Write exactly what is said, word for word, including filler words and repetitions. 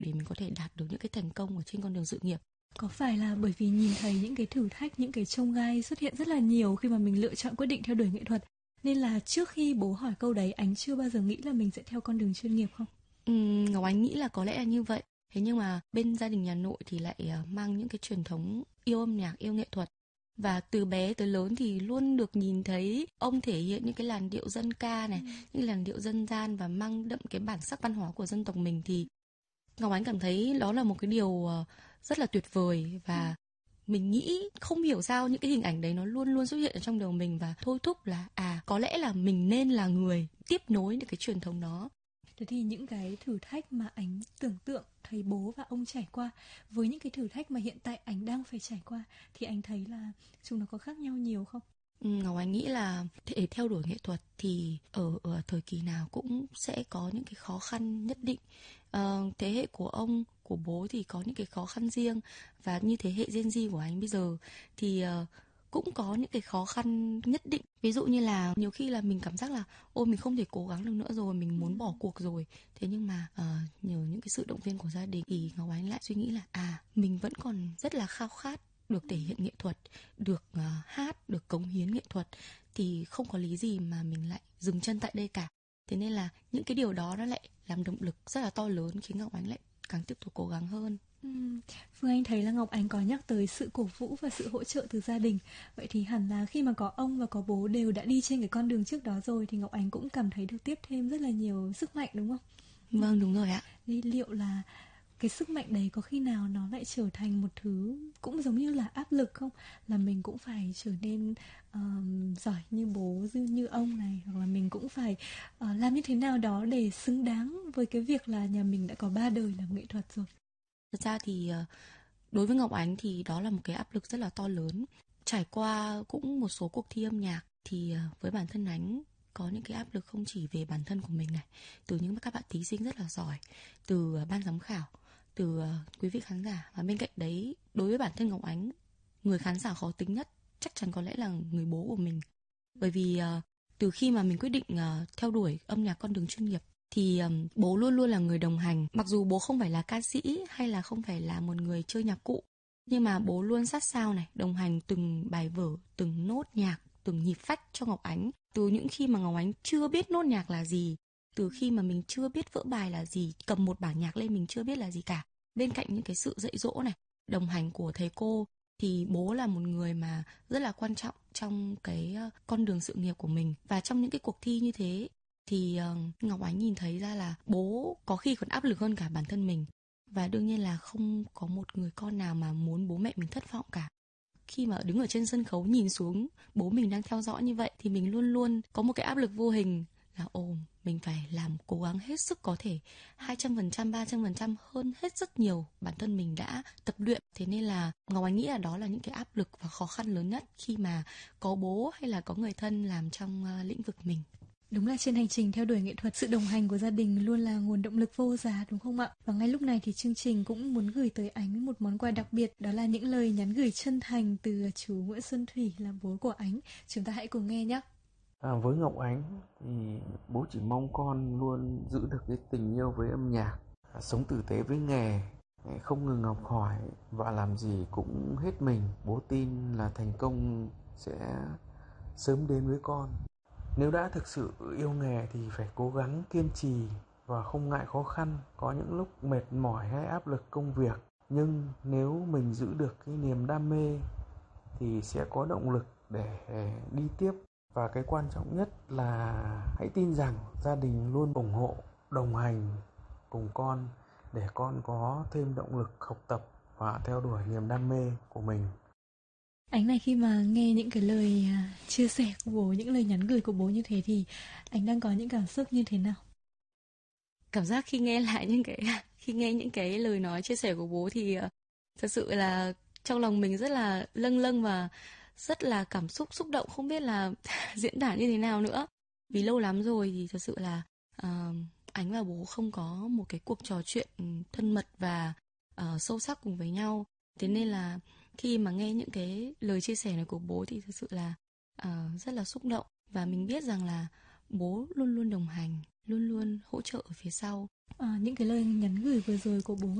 để mình có thể đạt được những cái thành công ở trên con đường sự nghiệp. Có phải là bởi vì nhìn thấy những cái thử thách, những cái chông gai xuất hiện rất là nhiều khi mà mình lựa chọn quyết định theo đuổi nghệ thuật, nên là trước khi bố hỏi câu đấy anh chưa bao giờ nghĩ là mình sẽ theo con đường chuyên nghiệp không? Ừ, Ngọc Ánh nghĩ là có lẽ là như vậy. Thế nhưng mà bên gia đình nhà nội thì lại mang những cái truyền thống yêu âm nhạc, yêu nghệ thuật. Và từ bé tới lớn thì luôn được nhìn thấy ông thể hiện những cái làn điệu dân ca này, ừ. những làn điệu dân gian và mang đậm cái bản sắc văn hóa của dân tộc mình. Thì Ngọc Ánh cảm thấy đó là một cái điều rất là tuyệt vời. Và ừ. mình nghĩ không hiểu sao những cái hình ảnh đấy nó luôn luôn xuất hiện ở trong đầu mình và thôi thúc là à có lẽ là mình nên là người tiếp nối được cái truyền thống đó. Thế thì những cái thử thách mà anh tưởng tượng thấy bố và ông trải qua với những cái thử thách mà hiện tại anh đang phải trải qua thì anh thấy là chúng nó có khác nhau nhiều không? Ừ, Ngọc Anh nghĩ là để theo đuổi nghệ thuật thì ở, ở thời kỳ nào cũng sẽ có những cái khó khăn nhất định. Uh, thế hệ của ông, của bố thì có những cái khó khăn riêng, và như thế hệ Gen Z của anh bây giờ thì uh, cũng có những cái khó khăn nhất định. Ví dụ như là nhiều khi là mình cảm giác là ôi mình không thể cố gắng được nữa rồi, mình muốn bỏ cuộc rồi. Thế nhưng mà uh, nhờ những cái sự động viên của gia đình thì Ngọc Ánh lại suy nghĩ là à mình vẫn còn rất là khao khát được thể hiện nghệ thuật, được uh, hát, được cống hiến nghệ thuật, thì không có lý gì mà mình lại dừng chân tại đây cả. Thế nên là những cái điều đó nó lại làm động lực rất là to lớn khiến Ngọc Ánh lại càng tiếp tục cố gắng hơn. Ừ. Phương Anh thấy là Ngọc Ánh có nhắc tới sự cổ vũ và sự hỗ trợ từ gia đình. Vậy thì hẳn là khi mà có ông và có bố đều đã đi trên cái con đường trước đó rồi thì Ngọc Ánh cũng cảm thấy được tiếp thêm rất là nhiều sức mạnh đúng không? Vâng, đúng rồi ạ. Thì liệu là cái sức mạnh đấy có khi nào nó lại trở thành một thứ cũng giống như là áp lực không? Là mình cũng phải trở nên uh, giỏi như bố, như ông này, hoặc là mình cũng phải uh, làm như thế nào đó để xứng đáng với cái việc là nhà mình đã có ba đời làm nghệ thuật rồi. Thật ra thì đối với Ngọc Ánh thì đó là một cái áp lực rất là to lớn. Trải qua cũng một số cuộc thi âm nhạc thì với bản thân Ánh có những cái áp lực không chỉ về bản thân của mình này, từ những các bạn thí sinh rất là giỏi, từ ban giám khảo, từ quý vị khán giả. Và bên cạnh đấy, đối với bản thân Ngọc Ánh, người khán giả khó tính nhất chắc chắn có lẽ là người bố của mình. Bởi vì uh, từ khi mà mình quyết định uh, theo đuổi âm nhạc con đường chuyên nghiệp thì um, bố luôn luôn là người đồng hành. Mặc dù bố không phải là ca sĩ hay là không phải là một người chơi nhạc cụ, nhưng mà bố luôn sát sao này, đồng hành từng bài vở, từng nốt nhạc, từng nhịp phách cho Ngọc Ánh. Từ những khi mà Ngọc Ánh chưa biết nốt nhạc là gì, từ khi mà mình chưa biết vỡ bài là gì, cầm một bản nhạc lên mình chưa biết là gì cả. Bên cạnh những cái sự dạy dỗ này, đồng hành của thầy cô, thì bố là một người mà rất là quan trọng trong cái con đường sự nghiệp của mình. Và trong những cái cuộc thi như thế thì uh, Ngọc Ánh nhìn thấy ra là bố có khi còn áp lực hơn cả bản thân mình. Và đương nhiên là không có một người con nào mà muốn bố mẹ mình thất vọng cả. Khi mà đứng ở trên sân khấu nhìn xuống bố mình đang theo dõi như vậy thì mình luôn luôn có một cái áp lực vô hình là ồ, mình phải làm cố gắng hết sức có thể, hai trăm phần trăm, ba trăm phần trăm hơn hết rất nhiều bản thân mình đã tập luyện. Thế nên là Ngọc Ánh nghĩ là đó là những cái áp lực và khó khăn lớn nhất khi mà có bố hay là có người thân làm trong uh, lĩnh vực mình. Đúng là trên hành trình theo đuổi nghệ thuật, sự đồng hành của gia đình luôn là nguồn động lực vô giá đúng không ạ? Và ngay lúc này thì chương trình cũng muốn gửi tới Ánh một món quà đặc biệt, đó là những lời nhắn gửi chân thành từ chú Nguyễn Xuân Thủy là bố của Ánh. Chúng ta hãy cùng nghe nhé. À, với Ngọc Ánh thì bố chỉ mong con luôn giữ được cái tình yêu với âm nhạc, sống tử tế với nghề, không ngừng học hỏi và làm gì cũng hết mình. Bố tin là thành công sẽ sớm đến với con. Nếu đã thực sự yêu nghề thì phải cố gắng kiên trì và không ngại khó khăn. Có những lúc mệt mỏi hay áp lực công việc, nhưng nếu mình giữ được cái niềm đam mê thì sẽ có động lực để đi tiếp. Và cái quan trọng nhất là hãy tin rằng gia đình luôn ủng hộ, đồng hành cùng con để con có thêm động lực học tập và theo đuổi niềm đam mê của mình. Ánh này, khi mà nghe những cái lời chia sẻ của bố, những lời nhắn gửi của bố như thế thì Ánh đang có những cảm xúc như thế nào? Cảm giác khi nghe lại những cái khi nghe những cái lời nói chia sẻ của bố thì uh, thật sự là trong lòng mình rất là lâng lâng và rất là cảm xúc xúc động, không biết là diễn tả như thế nào nữa. Vì lâu lắm rồi thì thật sự là uh, Ánh và bố không có một cái cuộc trò chuyện thân mật và uh, sâu sắc cùng với nhau. Thế nên là khi mà nghe những cái lời chia sẻ này của bố thì thật sự là uh, rất là xúc động. Và mình biết rằng là bố luôn luôn đồng hành, luôn luôn hỗ trợ ở phía sau. À, những cái lời nhắn gửi vừa rồi của bố